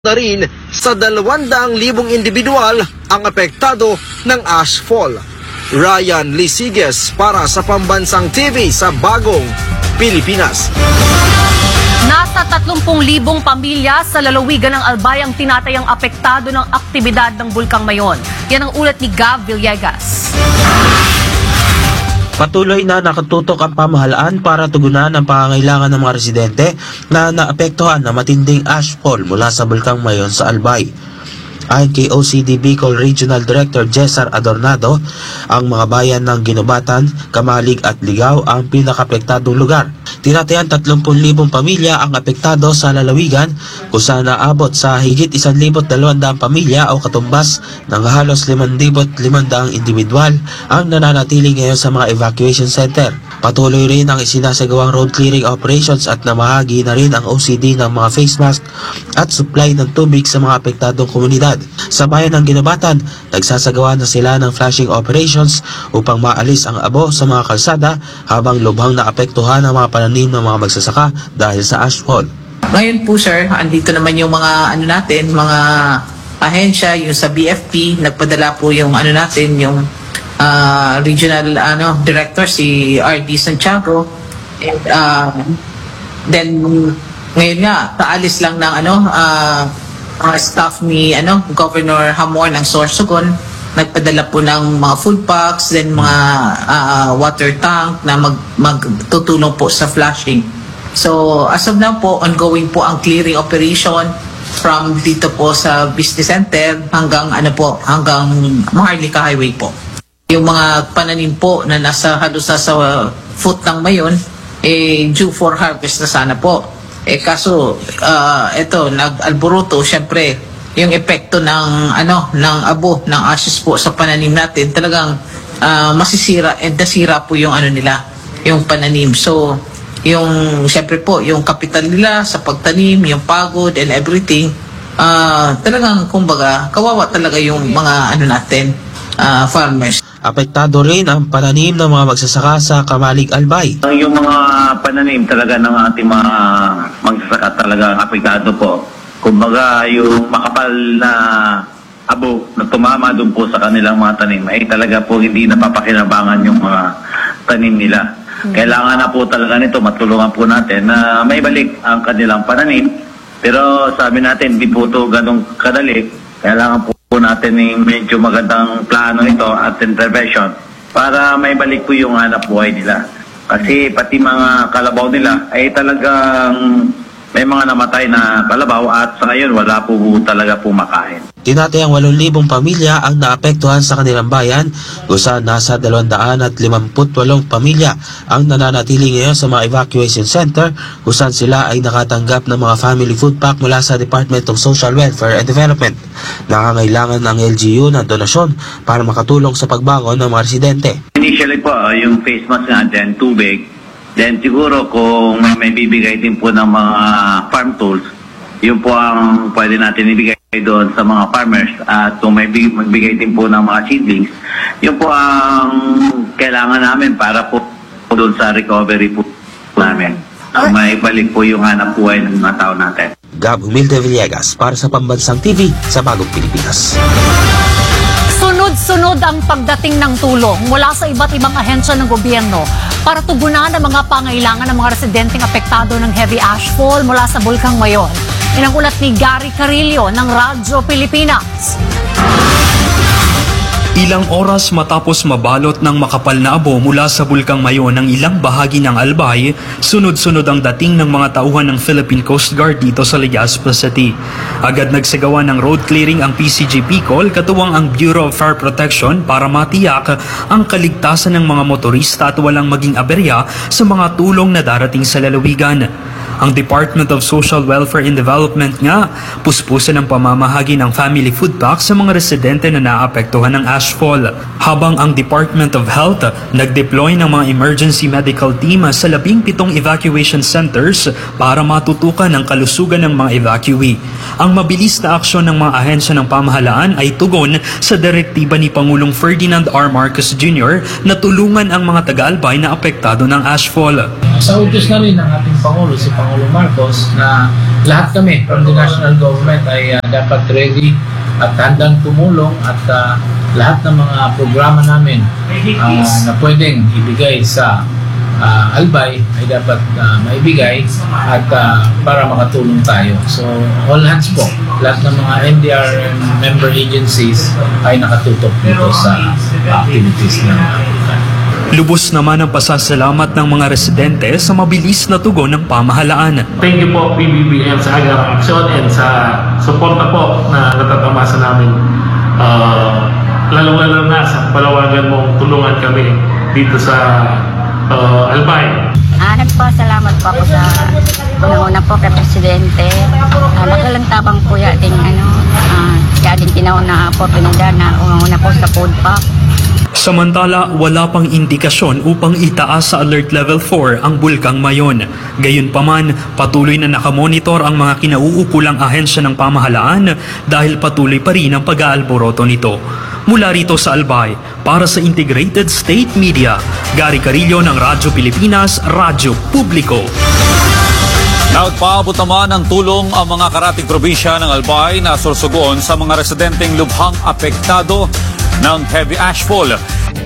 na rin sa 200,000 individual ang apektado ng ashfall. Ryan Lisiges para sa Pambansang TV sa Bagong Pilipinas. Nasa 30,000 pamilya sa lalawigan ng Albay ang tinatayang apektado ng aktibidad ng Bulkang Mayon. Yan ang ulat ni Gav Villegas. Patuloy na nakatutok ang pamahalaan para tugunan ang pangangailangan ng mga residente na naapektuhan ng matinding ashfall mula sa Bulkang Mayon sa Albay. Ayon kay OCD Bicol Regional Director Cesar Adornado, ang mga bayan ng Ginubatan, Kamalig at Ligao ang pinakapektadong lugar. Tinatayan 30,000 pamilya ang apektado sa lalawigan kung saan naabot sa higit 1,200 pamilya o katumbas ng halos 5,500 individual ang nananatili ngayon sa mga evacuation center. Patuloy rin ang isinasagawang road clearing operations at namahagi na rin ang OCD ng mga face mask at supply ng tubig sa mga apektadong komunidad. Sa bayan ng Ginubatan, nagsasagawa na sila ng flushing operations upang maalis ang abo sa mga kalsada habang lubhang naapektuhan ang mga pananim ng mga magsasaka dahil sa ashfall. Ngayon po sir, andito naman yung mga mga ahensya, yung sa BFP, nagpadala po yung yung regional director si RD Santiago, and then ngayon nga taalis lang ng staff ni Governor Hamor ng Sorsogon, nagpadala po ng mga food packs, then mga water tank na magtutulong po sa flushing. So as of now po, ongoing po ang clearing operation from dito po sa business center hanggang hanggang Maharlika Highway po. Yung mga pananim po na halos sa foot ng Mayon, due for harvest na sana po. Kaso, nag-alburuto, syempre, yung epekto ng abo, ng ashes po sa pananim natin, talagang masisira and nasira po yung yung pananim. So, syempre po, yung kapital nila sa pagtanim, yung pagod and everything, talagang, kumbaga, kawawa talaga yung mga farmers. Apektado rin ang pananim ng mga magsasaka sa Kamalig Albay. Yung mga pananim talaga ng ating mga magsasaka talaga apektado po. Kumbaga yung makapal na abo na tumama doon po sa kanilang mga tanim ay talaga po hindi napapakinabangan yung mga tanim nila. Kailangan na po talaga nito matulungan po natin na maibalik ang kanilang pananim. Pero sabi natin, hindi po ito ganong kadali. Kailangan po natin yung medyo magandang plano ito at intervention para maibalik po yung hanap buhay nila. Kasi pati mga kalabaw nila ay talagang may mga namatay na kalabaw at sa ngayon wala po talaga makain. Tinatayang 8,000 pamilya ang naapektuhan sa kanilang bayan kung saan nasa 258 pamilya ang nananatili ngayon sa mga evacuation center kung saan sila ay nakatanggap ng mga family food pack mula sa Department of Social Welfare and Development. Nakangailangan ng LGU ng donasyon para makatulong sa pagbangon ng mga residente. Initially po, yung face mask natin, tubig, then siguro kung may bibigay din po ng mga farm tools, yun po ang pwede natin ibigay doon sa mga farmers at kung may magbigay din po ng mga seedlings, yun po ang kailangan namin para po doon sa recovery po namin. May balik po yung hanap buhay ng mga tao natin. Gab Humilde Villegas para sa Pambansang TV sa Bagong Pilipinas. Sunod-sunod ang pagdating ng tulong mula sa iba't ibang ahensya ng gobyerno para tugunan ang mga pangailangan ng mga residenteng apektado ng heavy ashfall mula sa Bulkang Mayon. Yan ang ulat ni Gary Carillo ng Radyo Pilipinas. Ilang oras matapos mabalot ng makapal na abo mula sa Bulkang Mayon ng ilang bahagi ng Albay, sunod-sunod ang dating ng mga tauhan ng Philippine Coast Guard dito sa Legazpi City. Agad nagsagawa ng road clearing ang PCG Bicol katuwang ang Bureau of Fire Protection para matiyak ang kaligtasan ng mga motorista at walang maging aberya sa mga tulong na darating sa lalawigan. Ang Department of Social Welfare and Development nga, puspusan ang pamamahagi ng family food packs sa mga residente na naapektuhan ng ashfall. Habang ang Department of Health nag-deploy ng mga emergency medical team sa 17 evacuation centers para matutukan ang kalusugan ng mga evacuee. Ang mabilis na aksyon ng mga ahensya ng pamahalaan ay tugon sa direktiba ni Pangulong Ferdinand R. Marcos Jr. na tulungan ang mga taga-Albay na apektado ng ashfall. sa utos na rin ng ating Pangulo, si Pangulo Marcos, na lahat kami from the national government ay dapat ready at handang tumulong at lahat ng mga programa namin na pwedeng ibigay sa Albay ay dapat maibigay at para makatulong tayo. So, all hands po. Lahat ng mga NDRM member agencies ay nakatutok dito sa activities ng Lubos naman ang pasasalamat ng mga residente sa mabilis na tugon ng pamahalaan. Thank you po PBBM sa agarang aksyon and sa suporta po na natatamasa namin. Lalong-lalo na sa palawagan mong tulungan kami dito sa Albay. Nagpasalamat po ako sa unang-una po kay Presidente. Nakalantabang po yating yating tinaw na oportunidad na unang-una po sa food pack. Samantala, wala pang indikasyon upang itaas sa Alert Level 4 ang Bulkang Mayon. Gayunpaman, patuloy na nakamonitor ang mga kinauukulang ahensya ng pamahalaan dahil patuloy pa rin ang pag-aalboroto nito. Mula rito sa Albay, para sa Integrated State Media, Gary Carillo ng Radyo Pilipinas, Radyo Publiko. Nagpaabot naman ng tulong ang mga karating probinsya ng Albay na sursugoon sa mga residenteng lubhang apektado ng heavy ashfall.